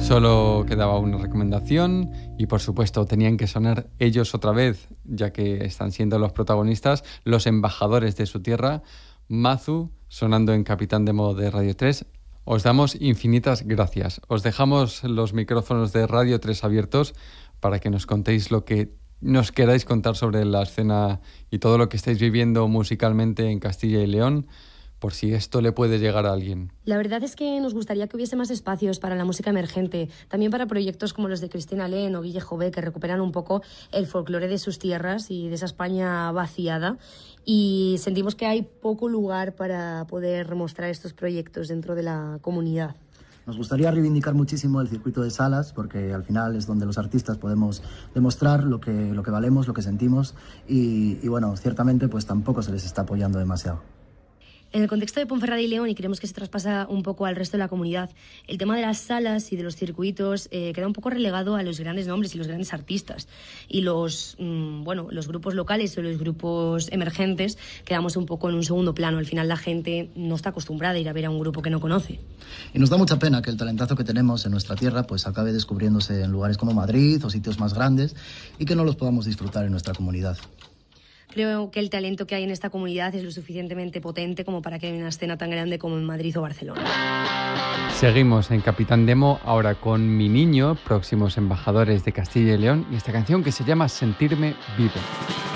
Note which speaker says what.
Speaker 1: Solo quedaba una recomendación y, por supuesto, tenían que sonar ellos otra vez, ya que están siendo los protagonistas, los embajadores de su tierra. Mazu, sonando en Capitán Demo de Radio 3. Os damos infinitas gracias. Os dejamos los micrófonos de Radio 3 abiertos para que nos contéis lo que nos queráis contar sobre la escena y todo lo que estáis viviendo musicalmente en Castilla y León, por si esto le puede llegar a alguien.
Speaker 2: La verdad es que nos gustaría que hubiese más espacios para la música emergente, también para proyectos como los de Cristina Len o Guille Jové, que recuperan un poco el folclore de sus tierras y de esa España vaciada, y sentimos que hay poco lugar para poder mostrar estos proyectos dentro de la comunidad.
Speaker 3: Nos gustaría reivindicar muchísimo el circuito de salas, porque al final es donde los artistas podemos demostrar lo que valemos, lo que sentimos, y bueno, ciertamente pues tampoco se les está apoyando demasiado.
Speaker 2: En el contexto de Ponferrada y León, y creemos que se traspasa un poco al resto de la comunidad, el tema de las salas y de los circuitos queda un poco relegado a los grandes nombres y los grandes artistas. Y los grupos locales o los grupos emergentes quedamos un poco en un segundo plano. Al final la gente no está acostumbrada a ir a ver a un grupo que no conoce.
Speaker 3: Y nos da mucha pena que el talentazo que tenemos en nuestra tierra pues acabe descubriéndose en lugares como Madrid o sitios más grandes y que no los podamos disfrutar en nuestra comunidad.
Speaker 2: Creo que el talento que hay en esta comunidad es lo suficientemente potente como para que haya una escena tan grande como en Madrid o Barcelona.
Speaker 1: Seguimos en Capitán Demo, ahora con Mi Niño, próximos embajadores de Castilla y León, y esta canción que se llama Sentirme Vivo.